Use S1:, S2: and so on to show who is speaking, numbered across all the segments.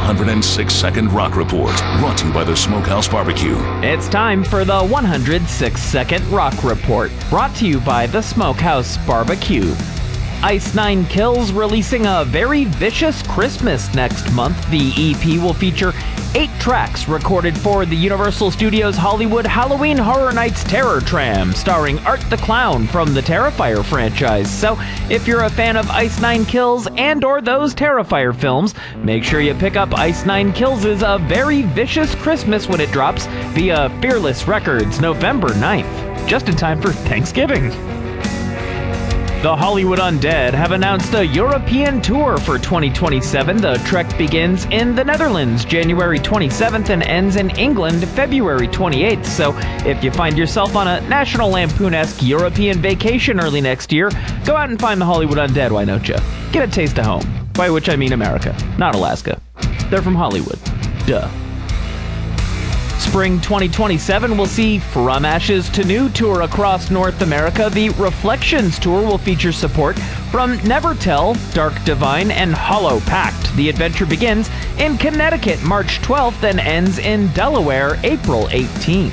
S1: 106-Second Rock Report, brought to you by the Smokehouse Barbecue.
S2: It's time for the 106-Second Rock Report, brought to you by the Smokehouse Barbecue. Ice Nine Kills releasing a very vicious Christmas next month. The EP will feature 8 tracks recorded for the Universal Studios Hollywood Halloween Horror Nights Terror Tram, starring Art the Clown from the Terrifier franchise. So, if you're a fan of Ice Nine Kills and or those Terrifier films, make sure you pick up Ice Nine Kills' A Very Vicious Christmas when it drops via Fearless Records November 9th, just in time for Thanksgiving. The Hollywood Undead have announced a European tour for 2027. The trek begins in the Netherlands January 27th and ends in England February 28th. So if you find yourself on a National Lampoon-esque European vacation early next year, go out and find the Hollywood Undead, why don't you? Get a taste of home. By which I mean America, not Alaska. They're from Hollywood. Duh. Spring 2027 will see From Ashes to New tour across North America. The Reflections tour will feature support from Nevertell, Dark Divine, and Hollow Pact. The adventure begins in Connecticut March 12th and ends in Delaware April 18th.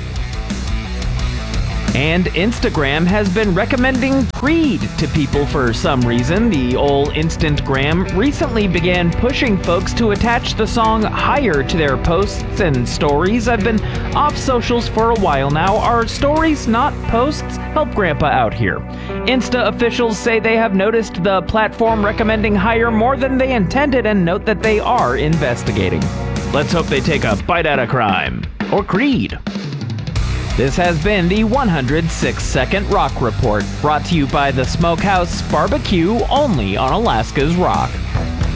S2: And Instagram has been recommending Creed to people for some reason. The old Instantgram recently began pushing folks to attach the song Higher to their posts and stories. I've been off socials for a while now. Are stories not posts? Help Grandpa out here. Insta officials say they have noticed the platform recommending Higher more than they intended and note that they are investigating. Let's hope they take a bite out of crime. Or Creed. This has been the 106-Second Rock Report, brought to you by the Smokehouse Barbecue, only on Alaska's Rock.